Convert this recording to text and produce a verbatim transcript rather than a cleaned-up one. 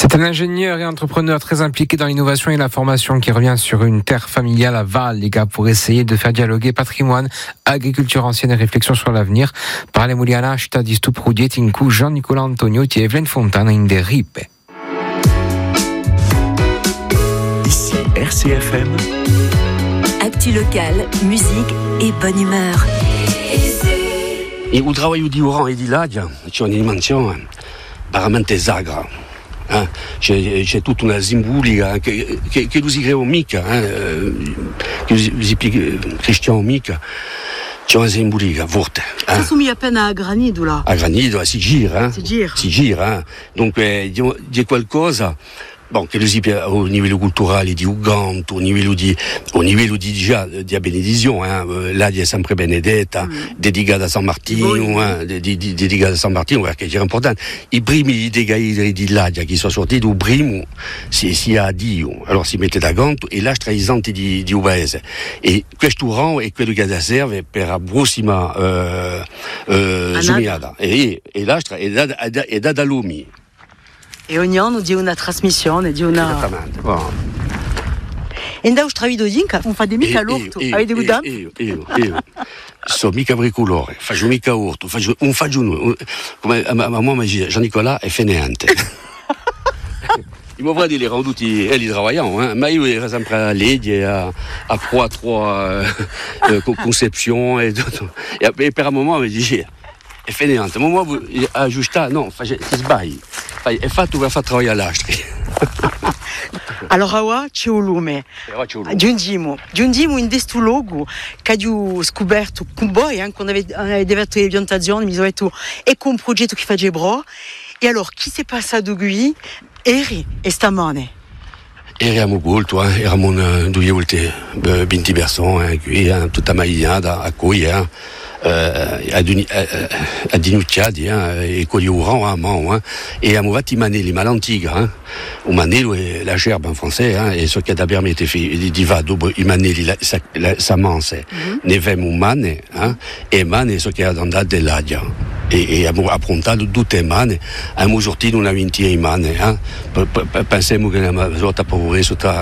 C'est un ingénieur et entrepreneur très impliqué dans l'innovation et la formation qui revient sur une terre familiale à Val, les gars, pour essayer de faire dialoguer patrimoine, agriculture ancienne et réflexion sur l'avenir. Parle Muliana, città di Stuprudie, Tinku, Jean-Nicolas Antonio, et Evelyn Fontana in de Ripe. Ici R C F M. Actu locale, musique et bonne humeur. E o trabalho di Oran e di Ladia c'è una dimensione veramente sagra. Eh? C'è, c'è tutta una simbolica che, che, che non si crea mica, eh? Che si cristiano mica. C'è una simbolica forte. Eh? Ça soumis à peine à granito là. A granito, si gira, eh? Si gira. Si gira, eh? Dunque c'è qualcosa. Bon, che lo si au livello culturale di Uganto, au livello di, au livello di già di benedizione, eh? L'Adia è sempre benedetta, mm. dedicata a San Martino, eh? dedicata a San Martino, perché era importante. I primi degaidri di L'Adia che sono sortiti, il primo si, si a Dio, allora si mette da canto e l'altro i santi di, di Ubaese. E questo ramo è quello che serve per la prossima eh, eh, giornata. E, e l'altro è da, è da, da lumi. E ogni anno di una trasmissione, di una... Esattamente. Oh. E andavo stravido dinca, non fa di mica l'orto. Avete guardato? Io, io, io. Sono mica bricolore, faccio mica orto, faccio, non faccio nulla. Come ma mamma mi dice, Jean-Nicolas è fainéante. Il m'a dit les rendouti, elle y travaillant, hein. Mais il est sempre à l'aide et à, à trois, trois euh, euh, conceptions et tout. Et, et per un moment, il dit, è fainéante. Ma moi, a giusta, no, si sbagli. È fatto per far travagliare l'astri. Allora ora c'è un lume. Giungiamo, giungiamo in questo luogo che ho scoperto con voi, anche quando avete detto le piantagioni, mi sono detto, ecco un progetto che faceva. E allora, chi si è passato qui? Eri e stamane. Eravamo molto, eh? Eravamo due volte venti persone eh, qui, eh? Tutta magliata a cui, eh? a dinucciati eh, e con gli urani a mano eh, e abbiamo fatto i manelli malantigri eh. Un manello è la gerbe in francese eh, e so che da permette di, di va dopo i manelli la, sa, la, sa manse mm-hmm. Ne vemo un mane eh, e mane so che è andato dell'Adia e, e abbiamo approntato tutte le mani abbiamo sortito una ventina di mani eh. Pensiamo che la sorta paura sotto